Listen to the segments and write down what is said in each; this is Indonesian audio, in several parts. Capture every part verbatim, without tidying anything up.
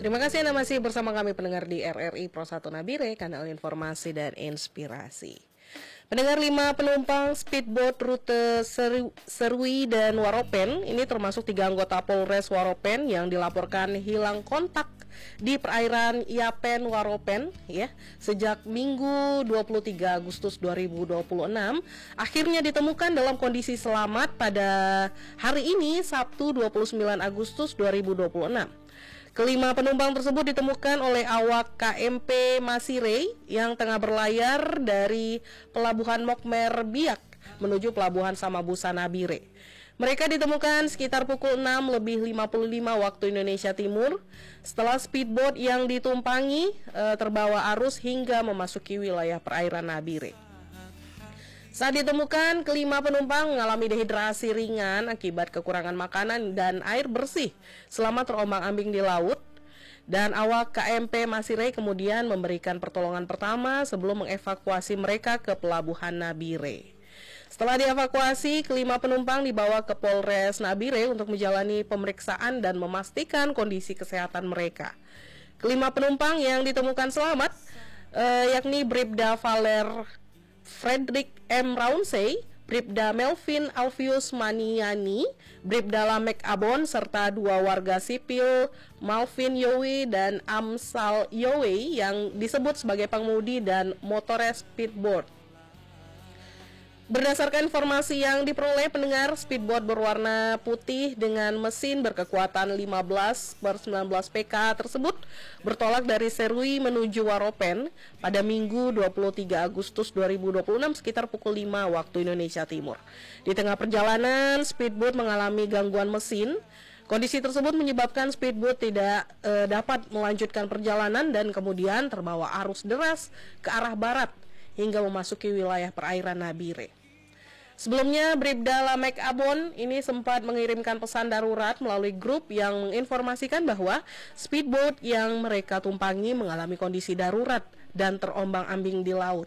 Terima kasih Anda masih bersama kami pendengar di R R I Pro satu Nabire, kanal informasi dan inspirasi. Pendengar, lima penumpang speedboat rute Seru, Serui dan Waropen ini termasuk tiga anggota Polres Waropen yang dilaporkan hilang kontak di perairan Yapen Waropen ya sejak Minggu dua puluh tiga Agustus dua ribu dua puluh enam, akhirnya ditemukan dalam kondisi selamat pada hari ini Sabtu dua puluh sembilan Agustus dua ribu dua puluh enam. Kelima penumpang tersebut ditemukan oleh awak K M P Masire yang tengah berlayar dari Pelabuhan Mokmer Biak menuju Pelabuhan Samabusa Nabire. Mereka ditemukan sekitar pukul enam lebih lima puluh lima waktu Indonesia Timur setelah speedboat yang ditumpangi e, terbawa arus hingga memasuki wilayah perairan Nabire. Saat ditemukan, kelima penumpang mengalami dehidrasi ringan akibat kekurangan makanan dan air bersih selama terombang-ambing di laut. Dan awak K M P Masire kemudian memberikan pertolongan pertama sebelum mengevakuasi mereka ke Pelabuhan Nabire. Setelah dievakuasi, kelima penumpang dibawa ke Polres Nabire untuk menjalani pemeriksaan dan memastikan kondisi kesehatan mereka. Kelima penumpang yang ditemukan selamat, eh, yakni Bribda Valer Frederick M. Raunsey, Bribda Melvin Alfius Maniani, Bribda Lamek Abon, serta dua warga sipil Malvin Yowe dan Amsal Yowe yang disebut sebagai pengemudi dan motores speedboat. Berdasarkan informasi yang diperoleh pendengar, speedboat berwarna putih dengan mesin berkekuatan lima belas per sembilan belas P K tersebut bertolak dari Serui menuju Waropen pada Minggu dua puluh tiga Agustus dua ribu dua puluh enam sekitar pukul lima waktu Indonesia Timur. Di tengah perjalanan, speedboat mengalami gangguan mesin. Kondisi tersebut menyebabkan speedboat tidak e, dapat melanjutkan perjalanan dan kemudian terbawa arus deras ke arah barat hingga memasuki wilayah perairan Nabire. Sebelumnya, Bribda Lamek Abon ini sempat mengirimkan pesan darurat melalui grup yang menginformasikan bahwa speedboat yang mereka tumpangi mengalami kondisi darurat dan terombang-ambing di laut.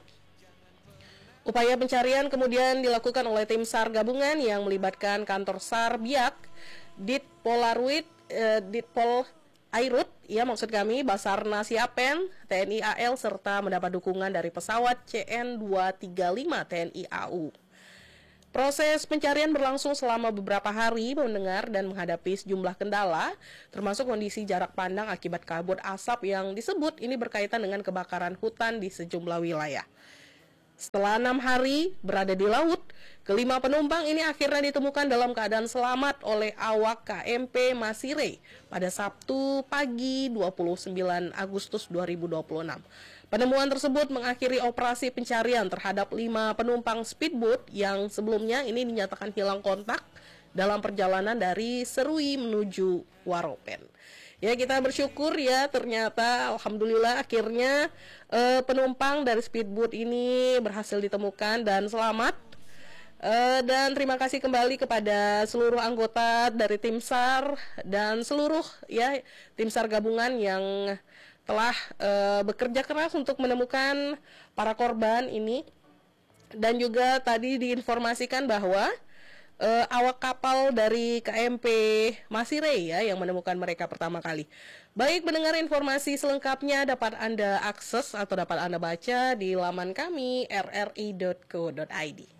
Upaya pencarian kemudian dilakukan oleh tim SAR gabungan yang melibatkan kantor SAR Biak, Dit Polaruit, eh, Dit Pol Airut, ya maksud kami, Basarnas Yapen, T N I A L, serta mendapat dukungan dari pesawat C N dua tiga lima T N I A U. Proses pencarian berlangsung selama beberapa hari mendengar dan menghadapi sejumlah kendala, termasuk kondisi jarak pandang akibat kabut asap yang disebut ini berkaitan dengan kebakaran hutan di sejumlah wilayah. Setelah enam hari berada di laut, kelima penumpang ini akhirnya ditemukan dalam keadaan selamat oleh awak K M P Masire pada Sabtu pagi dua puluh sembilan Agustus dua ribu dua puluh enam. Penemuan tersebut mengakhiri operasi pencarian terhadap lima penumpang speedboat yang sebelumnya ini dinyatakan hilang kontak dalam perjalanan dari Serui menuju Waropen. Ya, kita bersyukur ya, ternyata alhamdulillah akhirnya eh, penumpang dari speedboat ini berhasil ditemukan dan selamat. Uh, dan terima kasih kembali kepada seluruh anggota dari tim SAR dan seluruh ya tim SAR gabungan yang telah uh, bekerja keras untuk menemukan para korban ini. Dan juga tadi diinformasikan bahwa uh, awak kapal dari K M P Masire ya yang menemukan mereka pertama kali. Baik, mendengar informasi selengkapnya dapat Anda akses atau dapat Anda baca di laman kami r r i dot co dot i d.